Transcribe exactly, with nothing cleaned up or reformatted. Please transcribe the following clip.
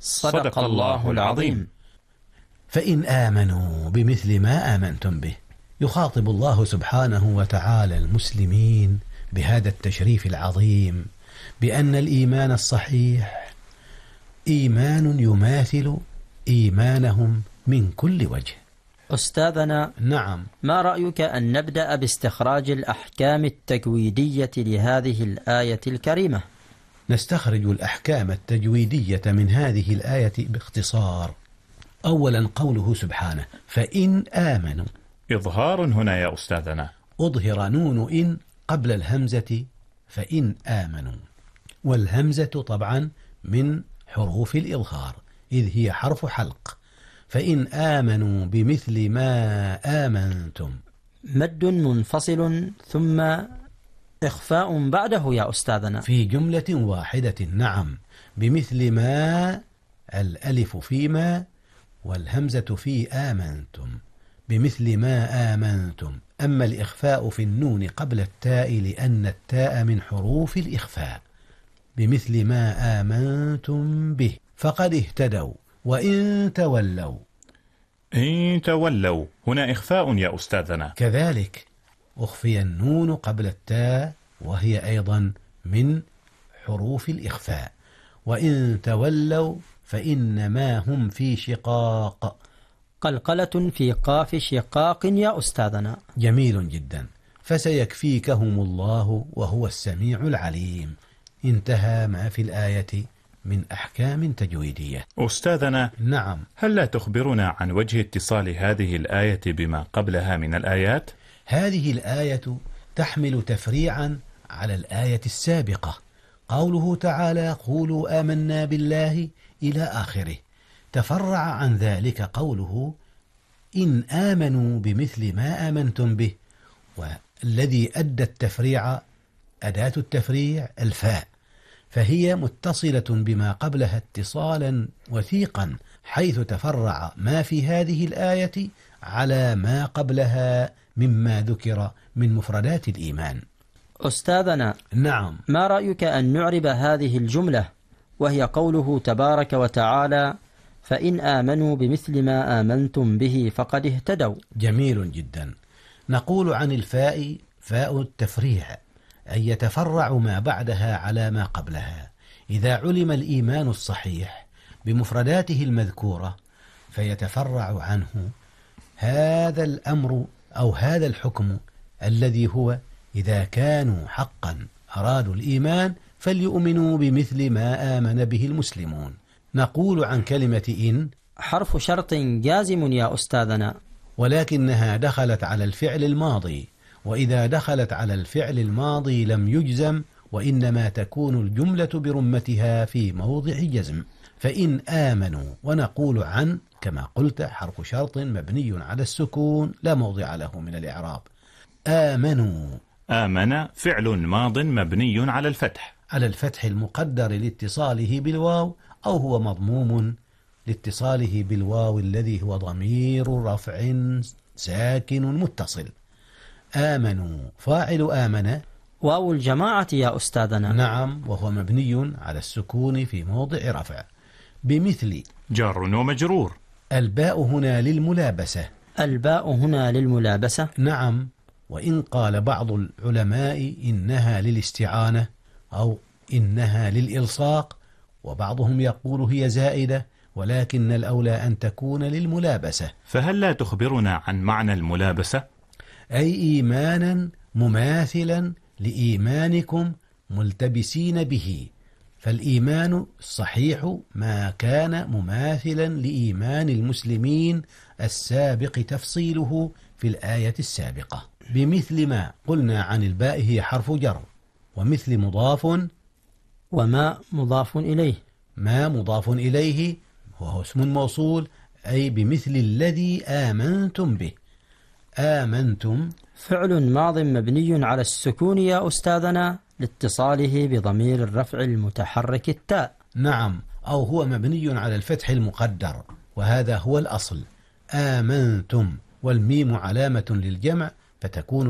صدق الله العظيم. فإن آمنوا بمثل ما آمنتم به، يخاطب الله سبحانه وتعالى المسلمين بهذا التشريف العظيم بأن الإيمان الصحيح إيمان يماثل إيمانهم من كل وجه. أستاذنا، نعم، ما رأيك أن نبدأ باستخراج الأحكام التجويدية لهذه الآية الكريمة؟ نستخرج الأحكام التجويدية من هذه الآية باختصار. أولا قوله سبحانه فإن آمنوا، إظهار هنا يا أستاذنا، أظهر نون إن قبل الهمزة فإن آمنوا، والهمزة طبعا من حروف الإظهار إذ هي حرف حلق. فإن آمنوا بمثل ما آمنتم، مد منفصل ثم إخفاء بعده يا أستاذنا في جملة واحدة. نعم، بمثل ما، الألف فيما والهمزة في آمنتم، بمثل ما آمنتم. أما الإخفاء في النون قبل التاء لأن التاء من حروف الإخفاء. بمثل ما آمنتم به فقد اهتدوا وإن تولوا. إن تولوا هنا إخفاء يا أستاذنا. كذلك أخفي النون قبل التاء وهي أيضا من حروف الإخفاء. وإن تولوا فإنما هم في شقاق. قلقلة في قاف شقاق يا أستاذنا. جميل جدا. فسيكفيكهم الله وهو السميع العليم. انتهى ما في الآية من أحكام تجويدية. أستاذنا، نعم، هل لا تخبرنا عن وجه اتصال هذه الآية بما قبلها من الآيات؟ هذه الآية تحمل تفريعا على الآية السابقة. قوله تعالى قولوا آمنا بالله إلى آخره، تفرع عن ذلك قوله إن آمنوا بمثل ما آمنتم به، والذي أدى التفريع أداة التفريع الفاء، فهي متصلة بما قبلها اتصالا وثيقا، حيث تفرع ما في هذه الآية على ما قبلها مما ذكر من مفردات الإيمان. أستاذنا، نعم، ما رأيك أن نعرب هذه الجملة وهي قوله تبارك وتعالى فإن آمنوا بمثل ما آمنتم به فقد اهتدوا؟ جميل جدا. نقول عن الفاء فاء التفريع، أي يتفرع ما بعدها على ما قبلها. إذا علم الإيمان الصحيح بمفرداته المذكورة فيتفرع عنه هذا الأمر أو هذا الحكم الذي هو إذا كانوا حقا أرادوا الإيمان فليؤمنوا بمثل ما آمن به المسلمون. نقول عن كلمة إن حرف شرط جازم يا أستاذنا، ولكنها دخلت على الفعل الماضي، وإذا دخلت على الفعل الماضي لم يجزم، وإنما تكون الجملة برمتها في موضع جزم. فإن آمنوا، ونقول عن كما قلت حرف شرط مبني على السكون لا موضع له من الإعراب. آمنوا، آمن فعل ماض مبني على الفتح، على الفتح المقدر لاتصاله بالواو، أو هو مضموم لاتصاله بالواو الذي هو ضمير رفع ساكن متصل. آمنوا فاعل آمن واو الجماعة يا أستاذنا. نعم، وهو مبني على السكون في موضع رفع. بمثل جار ومجرور. الباء هنا للملابسة. الباء هنا للملابسة. نعم، وإن قال بعض العلماء إنها للاستعانة أو إنها للإلصاق، وبعضهم يقول هي زائدة، ولكن الأولى أن تكون للملابسة. فهل لا تخبرنا عن معنى الملابسة؟ أي إيمانا مماثلا لإيمانكم ملتبسين به. فالإيمان الصحيح ما كان مماثلا لإيمان المسلمين السابق تفصيله في الآية السابقة. بمثل ما قلنا عن الباء هي حرف جر، ومثل مضاف، وما مضاف إليه. ما مضاف إليه وهو اسم موصول، أي بمثل الذي آمنتم به. آمنتم فعل ماض مبني على السكون يا أستاذنا لاتصاله بضمير الرفع المتحرك التاء. نعم، أو هو مبني على الفتح المقدر، وهذا هو الأصل. آمنتم، والميم علامة للجمع فتكون